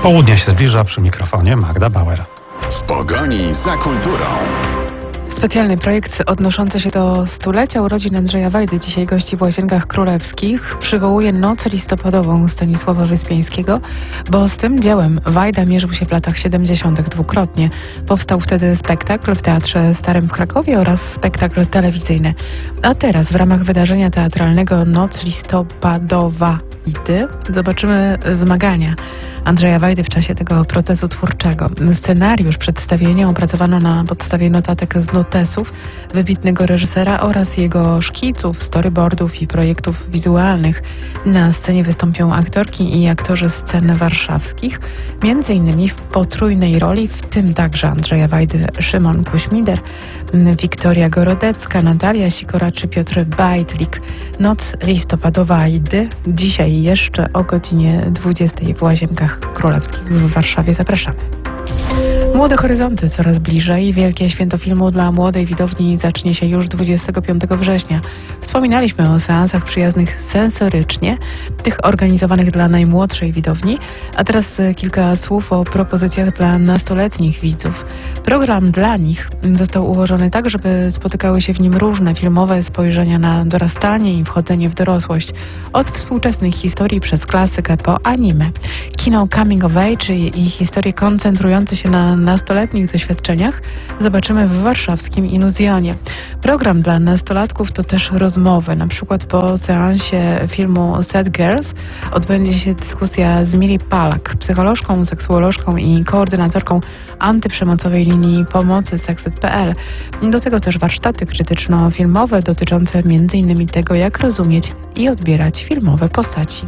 Południe się zbliża, przy mikrofonie Magda Bauer. W pogoni za kulturą. Specjalny projekt odnoszący się do stulecia urodzin Andrzeja Wajdy, dzisiaj gości w Łazienkach Królewskich, przywołuje Noc listopadową Stanisława Wyspiańskiego, bo z tym dziełem Wajda mierzył się w latach 70. dwukrotnie. Powstał wtedy spektakl w Teatrze Starym w Krakowie oraz spektakl telewizyjny. A teraz w ramach wydarzenia teatralnego Noc listopadowa zobaczymy zmagania Andrzeja Wajdy w czasie tego procesu twórczego. Scenariusz przedstawienia opracowano na podstawie notatek z notesów wybitnego reżysera oraz jego szkiców, storyboardów i projektów wizualnych. Na scenie wystąpią aktorki i aktorzy scen warszawskich, między innymi w potrójnej roli, w tym także Andrzeja Wajdy, Szymon Kuśmider, Wiktoria Gorodecka, Natalia Sikora czy Piotr Bajtlik. Noc listopadowa Wajdy dzisiaj jeszcze o godzinie 20 w Łazienkach Królewskich w Warszawie. Zapraszamy. Młode horyzonty coraz bliżej. Wielkie święto filmu dla młodej widowni zacznie się już 25 września. Wspominaliśmy o seansach przyjaznych sensorycznie, tych organizowanych dla najmłodszej widowni, a teraz kilka słów o propozycjach dla nastoletnich widzów. Program dla nich został ułożony tak, żeby spotykały się w nim różne filmowe spojrzenia na dorastanie i wchodzenie w dorosłość. Od współczesnych historii przez klasykę po anime. Kino coming of age i historie koncentrujące się na nastoletnich doświadczeniach zobaczymy w warszawskim Iluzjonie. Program dla nastolatków to też rozmowy. Na przykład po seansie filmu Sad Girls odbędzie się dyskusja z Miri Palak, psycholożką, seksuolożką i koordynatorką antyprzemocowej linii pomocy Sexed.pl. Do tego też warsztaty krytyczno-filmowe dotyczące m.in. tego, jak rozumieć i odbierać filmowe postaci.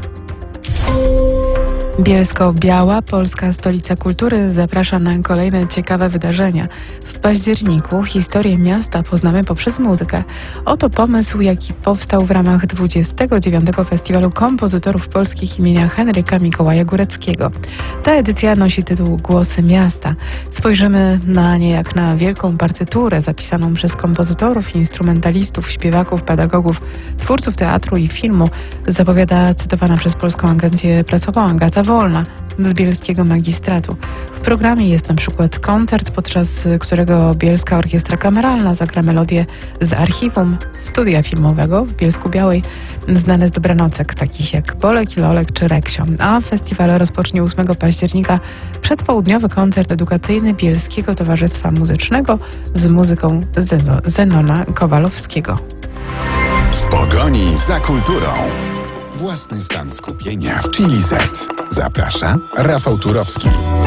Bielsko-Biała, polska stolica kultury, zaprasza na kolejne ciekawe wydarzenia. W październiku historię miasta poznamy poprzez muzykę. Oto pomysł, jaki powstał w ramach 29. Festiwalu Kompozytorów Polskich imienia Henryka Mikołaja Góreckiego. Ta edycja nosi tytuł Głosy Miasta. Spojrzymy na nie jak na wielką partyturę zapisaną przez kompozytorów, instrumentalistów, śpiewaków, pedagogów, twórców teatru i filmu, zapowiada cytowana przez Polską Agencję Prasową Agata Wolna z bielskiego magistratu. W programie jest na przykład koncert, podczas którego Bielska Orkiestra Kameralna zagra melodię z archiwum studia filmowego w Bielsku-Białej, znane z dobranocek takich jak Bolek i Lolek czy Reksio. A festiwal rozpocznie 8 października przedpołudniowy koncert edukacyjny Bielskiego Towarzystwa Muzycznego z muzyką Zenona Kowalowskiego. W pogoni za kulturą. Własny stan skupienia w Chili Z. Zaprasza Rafał Turowski.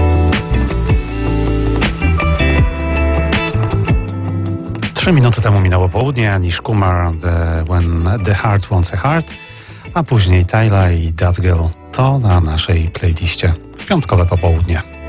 Trzy minuty temu minęło południe, Anish Kumar, When the Heart Wants a Heart, a później Tyla i That Girl. To na naszej playliście w piątkowe popołudnie.